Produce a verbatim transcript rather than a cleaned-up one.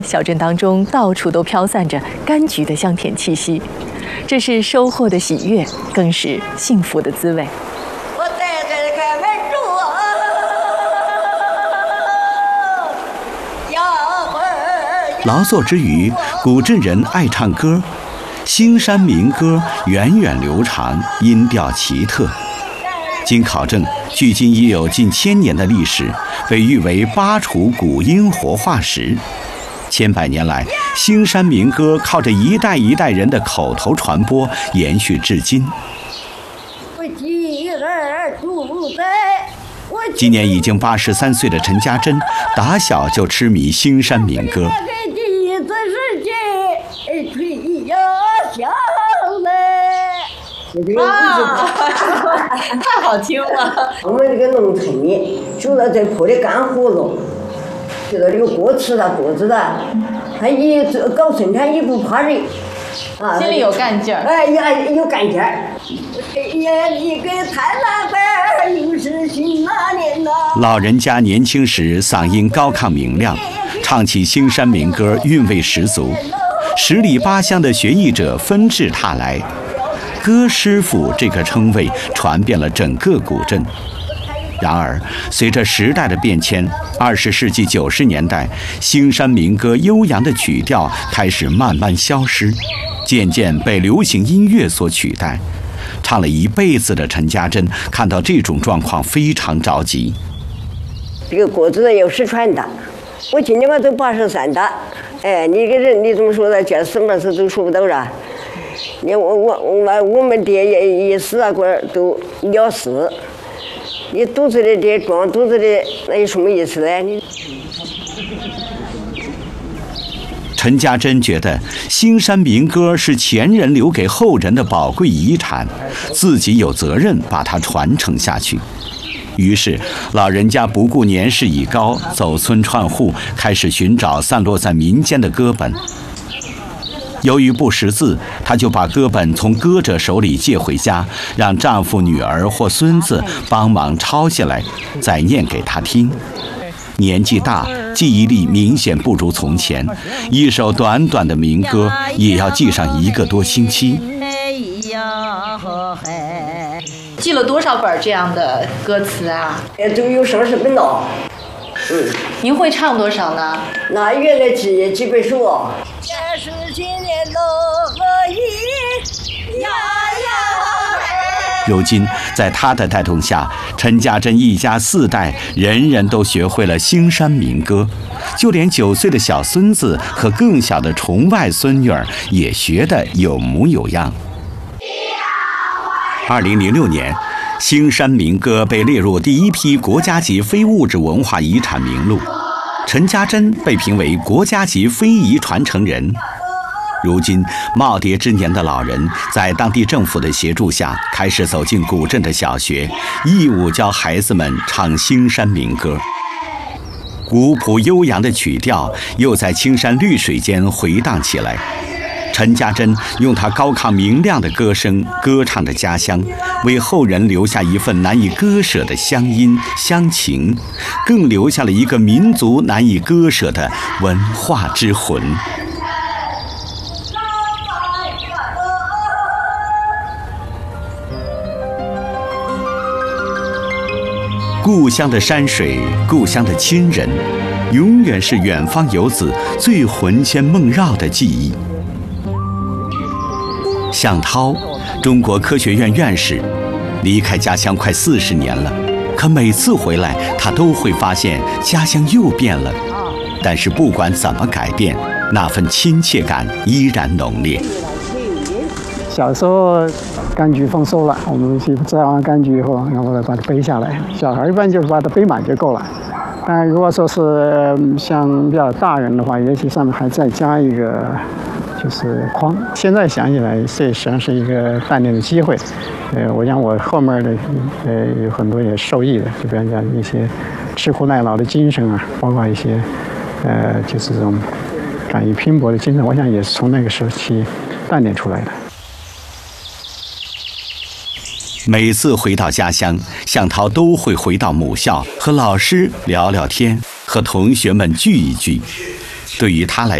小镇当中到处都飘散着柑橘的香甜气息，这是收获的喜悦，更是幸福的滋味。 我带着个文竹啊， 劳作之余，古镇人爱唱歌，兴山民歌源远流长，音调奇特。经考证，距今已有近千年的历史，被誉为巴楚古音活化石。千百年来，兴山民歌靠着一代一代人的口头传播，延续至今。今年已经八十三岁的陈家珍，打小就痴迷兴山民歌。 啊，太好听了！ 我们这个农村里，住了这坡的干葫芦，知道这个锅吃了肚子的，他一搞生产一不怕人， 啊，心里有干劲儿。 哎呀，有干劲儿。夜里给太郎本，又是新那年呐。 老人家年轻时嗓音高亢明亮，唱起兴山民歌韵味十足，十里八乡的学艺者纷至沓来。歌师傅这个称谓传遍了整个古镇。然而，随着时代的变迁，二十世纪九十年代，兴山民歌悠扬的曲调开始慢慢消失，渐渐被流行音乐所取代。唱了一辈子的陈家珍看到这种状况非常着急。 这个果子有失传的，我今年我都八十三的，哎，你个人你怎么说的？这什么事都说不到了。你我我我我们爹也也死啊，过都了死。你肚子里这装肚子里，那有什么意思呢？你。 陈家珍觉得兴山民歌是前人留给后人的宝贵遗产，自己有责任把它传承下去。于是，老人家不顾年事已高，走村串户，开始寻找散落在民间的歌本。由于不识字，她就把歌本从歌者手里借回家，让丈夫、女儿或孙子帮忙抄下来，再念给她听。年纪大，记忆力明显不如从前，一首短短的民歌也要记上一个多星期。 记了多少本这样的歌词啊？ 哎，都有上十本了。嗯， 您会唱多少呢？ 那原来几几本书啊？ 这是今年乐意呀呀！ 如今，在他的带动下，陈家珍一家四代人人都学会了兴山民歌，就连九岁的小孙子和更小的重外孙女儿也学得有模有样。二零零六年，兴山民歌被列入第一批国家级非物质文化遗产名录，陈家珍被评为国家级非遗传承人。如今，耄耋之年的老人在当地政府的协助下，开始走进古镇的小学，义务教孩子们唱兴山民歌。古朴悠扬的曲调又在青山绿水间回荡起来。陈家珍用她高亢明亮的歌声歌唱着家乡，为后人留下一份难以割舍的乡音乡情，更留下了一个民族难以割舍的文化之魂。故乡的山水，故乡的亲人，永远是远方游子最魂牵梦绕的记忆。向涛，中国科学院院士，离开家乡快四十年了，可每次回来，他都会发现家乡又变了。但是不管怎么改变，那份亲切感依然浓烈。 小时候柑橘丰收了，我们去摘完柑橘以后，然后把它背下来。小孩一般就把它背满就够了。但如果说是像比较大人的话，也许上面还再加一个就是筐。现在想起来，这实际上是一个锻炼的机会。呃，我想我后面的呃有很多也受益的，就比方讲一些吃苦耐劳的精神啊，包括一些呃就是这种敢于拼搏的精神，我想也是从那个时期锻炼出来的。 每次回到家乡，向涛都会回到母校，和老师聊聊天，和同学们聚一聚。 对于他来